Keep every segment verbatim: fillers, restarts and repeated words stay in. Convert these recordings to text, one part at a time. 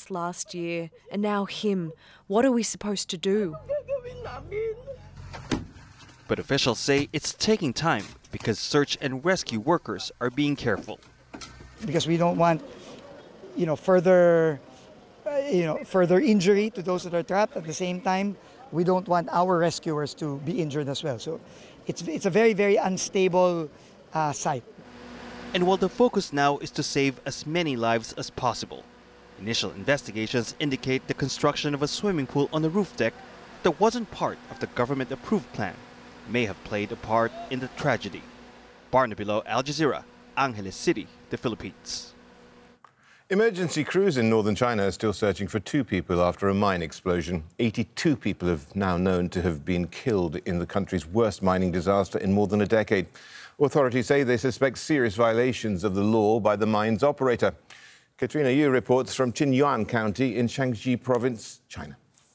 lost last year, and now him. What are we supposed to do? But officials say it's taking time because search and rescue workers are being careful. Because we don't want, you know, further, uh, you know, further injury to those that are trapped. At the same time, we don't want our rescuers to be injured as well. So it's, it's a very, very unstable uh, site. And while the focus now is to save as many lives as possible, initial investigations indicate the construction of a swimming pool on the roof deck that wasn't part of the government-approved plan may have played a part in the tragedy. Barnaby Low, Al Jazeera, Angeles City, the Philippines. Emergency crews in northern China are still searching for two people after a mine explosion. eighty-two people have now known to have been killed in the country's worst mining disaster in more than a decade. Authorities say they suspect serious violations of the law by the mine's operator. Katrina Yu reports from Qinyuan County in Shaanxi Province, China.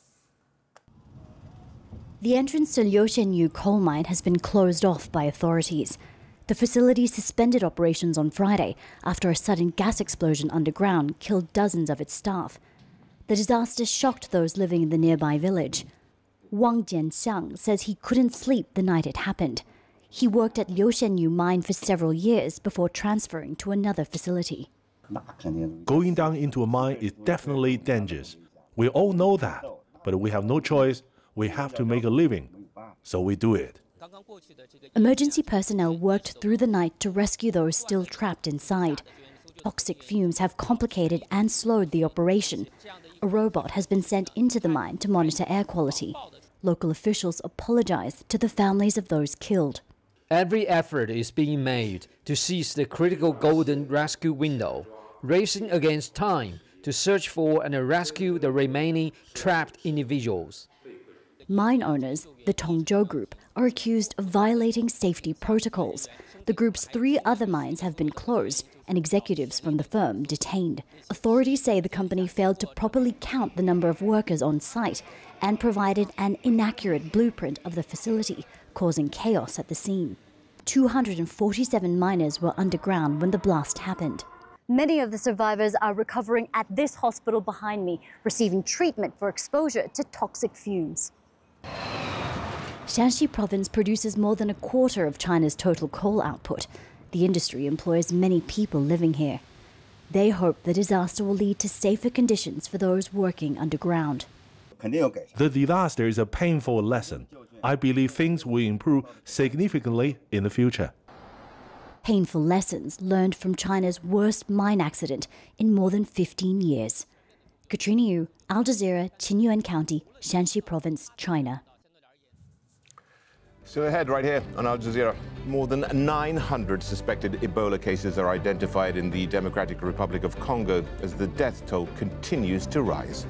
The entrance to Liushenyu coal mine has been closed off by authorities. The facility suspended operations on Friday after a sudden gas explosion underground killed dozens of its staff. The disaster shocked those living in the nearby village. Wang Jianxiang says he couldn't sleep the night it happened. He worked at Liushenyu mine for several years before transferring to another facility. Going down into a mine is definitely dangerous. We all know that, but we have no choice. We have to make a living, so we do it. Emergency personnel worked through the night to rescue those still trapped inside. Toxic fumes have complicated and slowed the operation. A robot has been sent into the mine to monitor air quality. Local officials apologized to the families of those killed. Every effort is being made to seize the critical golden rescue window, racing against time to search for and rescue the remaining trapped individuals. Mine owners, the Tongzhou Group, are accused of violating safety protocols. The group's three other mines have been closed and executives from the firm detained. Authorities say the company failed to properly count the number of workers on site and provided an inaccurate blueprint of the facility, causing chaos at the scene. two hundred forty-seven miners were underground when the blast happened. Many of the survivors are recovering at this hospital behind me, receiving treatment for exposure to toxic fumes. Shaanxi province produces more than a quarter of China's total coal output. The industry employs many people living here. They hope the disaster will lead to safer conditions for those working underground. The disaster is a painful lesson. I believe things will improve significantly in the future. Painful lessons learned from China's worst mine accident in more than fifteen years. Katrina Yu, Al Jazeera, Qinyuan County, Shaanxi Province, China. Still ahead right here on Al Jazeera. More than nine hundred suspected Ebola cases are identified in the Democratic Republic of Congo as the death toll continues to rise.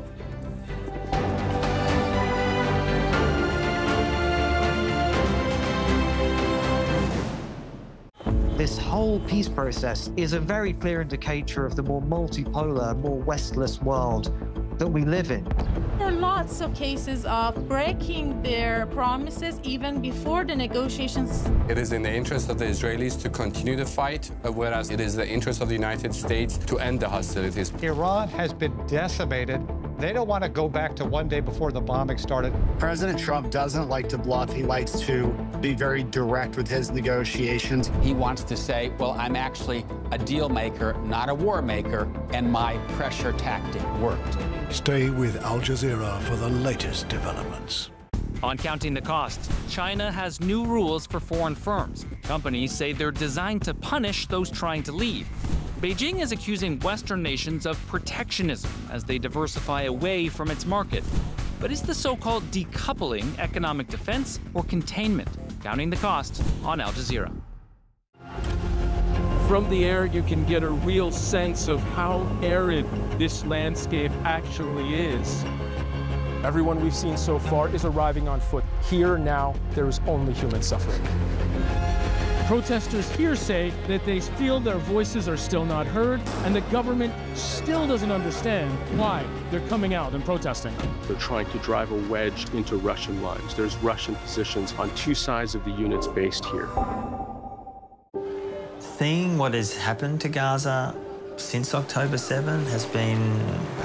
This whole peace process is a very clear indicator of the more multipolar, more Westless world that we live in. There are lots of cases of breaking their promises even before the negotiations. It is in the interest of the Israelis to continue the fight, whereas it is the interest of the United States to end the hostilities. Iran has been decimated. They don't want to go back to one day before the bombing started. President Trump doesn't like to bluff. He likes to be very direct with his negotiations. He wants to say, well, I'm actually a deal maker, not a war maker, and my pressure tactic worked. Stay with Al Jazeera for the latest developments. On counting the costs, China has new rules for foreign firms. Companies say they're designed to punish those trying to leave. Beijing is accusing Western nations of protectionism as they diversify away from its market. But is the so-called decoupling economic defense or containment? Counting the costs on Al Jazeera. From the air, you can get a real sense of how arid this landscape actually is. Everyone we've seen so far is arriving on foot. Here now, there is only human suffering. Protesters here say that they feel their voices are still not heard, and the government still doesn't understand why they're coming out and protesting. They're trying to drive a wedge into Russian lines. There's Russian positions on two sides of the units based here. Seeing what has happened to Gaza since October seventh has been